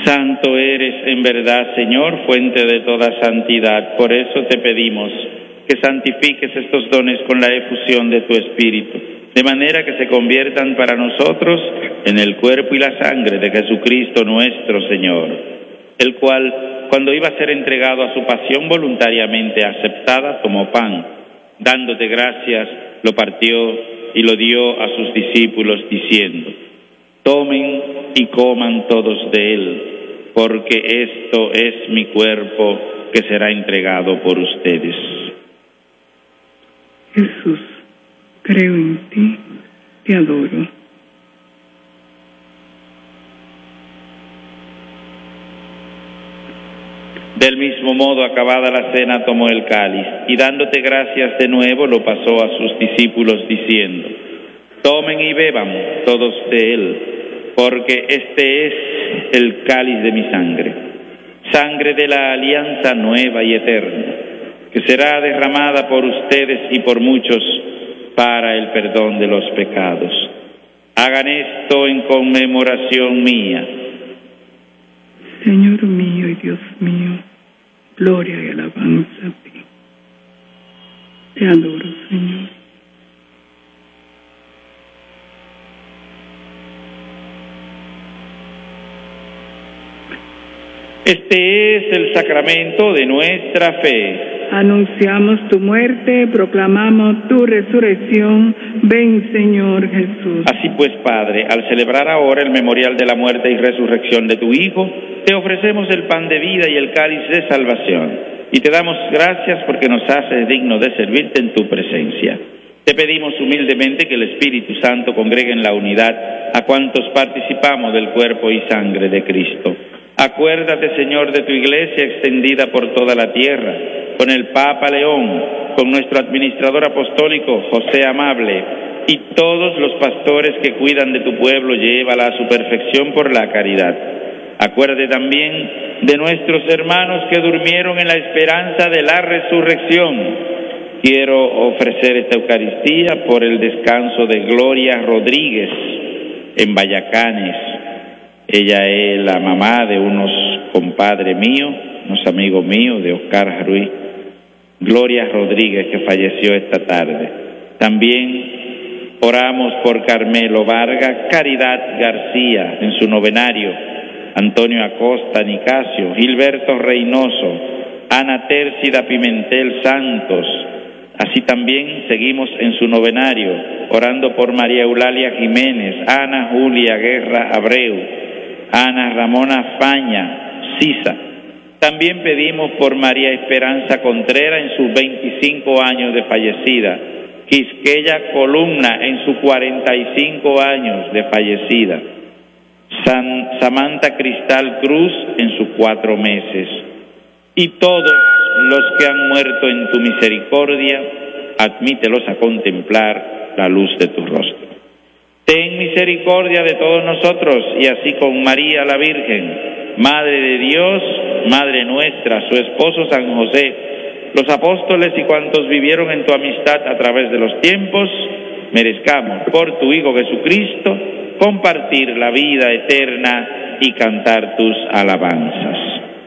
Santo eres en verdad, Señor, fuente de toda santidad. Por eso te pedimos que santifiques estos dones con la efusión de tu Espíritu, de manera que se conviertan para nosotros en el cuerpo y la sangre de Jesucristo nuestro Señor, el cual, cuando iba a ser entregado a su pasión voluntariamente aceptada, tomó pan, dándote gracias, lo partió y lo dio a sus discípulos, diciendo: tomen y coman todos de él, porque esto es mi cuerpo que será entregado por ustedes. Jesús, creo en ti, te adoro. Del mismo modo, acabada la cena, tomó el cáliz y dándote gracias de nuevo, lo pasó a sus discípulos diciendo: tomen y beban todos de él, porque este es el cáliz de mi sangre, sangre de la alianza nueva y eterna, que será derramada por ustedes y por muchos para el perdón de los pecados. Hagan esto en conmemoración mía. Señor mío y Dios mío, gloria y alabanza a ti. Te adoro, Señor. Este es el sacramento de nuestra fe. Anunciamos tu muerte, proclamamos tu resurrección. Ven, Señor Jesús. Así pues, Padre, al celebrar ahora el memorial de la muerte y resurrección de tu Hijo, te ofrecemos el pan de vida y el cáliz de salvación, y te damos gracias porque nos haces digno de servirte en tu presencia. Te pedimos humildemente que el Espíritu Santo congregue en la unidad a cuantos participamos del cuerpo y sangre de Cristo. Acuérdate, Señor, de tu Iglesia extendida por toda la tierra, con el Papa León, con nuestro administrador apostólico José Amable, y todos los pastores que cuidan de tu pueblo, llévala a su perfección por la caridad. Acuérdate también de nuestros hermanos que durmieron en la esperanza de la resurrección. Quiero ofrecer esta Eucaristía por el descanso de Gloria Rodríguez en Vallacanes. Ella es la mamá de unos compadres míos, unos amigos míos, de Oscar Ruiz. Gloria Rodríguez, que falleció esta tarde. También oramos por Carmelo Vargas, Caridad García en su novenario, Antonio Acosta Nicasio, Gilberto Reynoso, Ana Tércida Pimentel Santos. Así también seguimos en su novenario, orando por María Eulalia Jiménez, Ana Julia Guerra Abreu, Ana Ramona Faña Sisa. También pedimos por María Esperanza Contreras en sus 25 años de fallecida, Quisqueya Columna en sus 45 años de fallecida, Samantha Cristal Cruz en sus 4 meses, y todos los que han muerto en tu misericordia, admítelos a contemplar la luz de tu rostro. Ten misericordia de todos nosotros, y así con María la Virgen, Madre de Dios, Madre nuestra, su esposo San José, los apóstoles y cuantos vivieron en tu amistad a través de los tiempos, merezcamos por tu Hijo Jesucristo compartir la vida eterna y cantar tus alabanzas.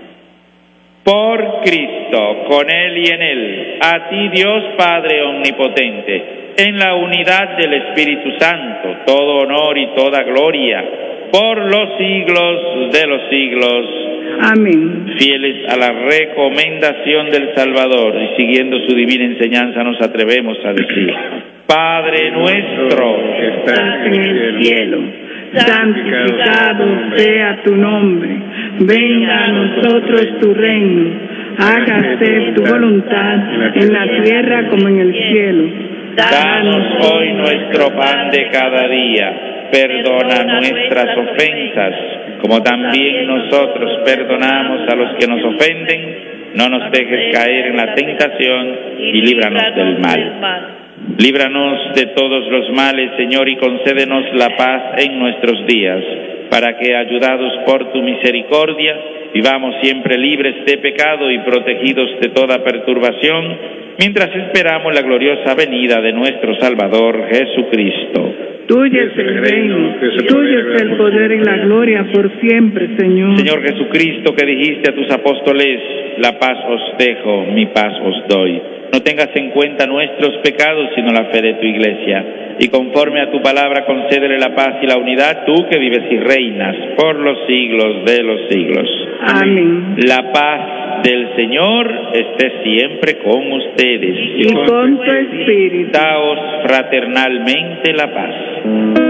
Por Cristo, con Él y en Él, a ti Dios Padre Omnipotente, en la unidad del Espíritu Santo, todo honor y toda gloria, por los siglos de los siglos. Amén. Fieles a la recomendación del Salvador y siguiendo su divina enseñanza, nos atrevemos a decir: Padre nuestro que estás en el cielo, santificado sea tu nombre. Venga a nosotros tu reino. Hágase tu voluntad en la tierra como en el cielo. Danos hoy nuestro pan de cada día. Perdona nuestras ofensas, como también nosotros perdonamos a los que nos ofenden. No nos dejes caer en la tentación y líbranos del mal. Líbranos de todos los males, Señor, y concédenos la paz en nuestros días, para que, ayudados por tu misericordia, vivamos siempre libres de pecado y protegidos de toda perturbación, mientras esperamos la gloriosa venida de nuestro Salvador Jesucristo. Tuyo es el reino, tuyo es el poder y la gloria por siempre, Señor. Señor Jesucristo, que dijiste a tus apóstoles, la paz os dejo, mi paz os doy. No tengas en cuenta nuestros pecados, sino la fe de tu Iglesia. Y conforme a tu palabra, concédele la paz y la unidad, tú que vives y reinas por los siglos de los siglos. Amén. La paz del Señor esté siempre con ustedes. Y con tu espíritu. Daos fraternalmente la paz.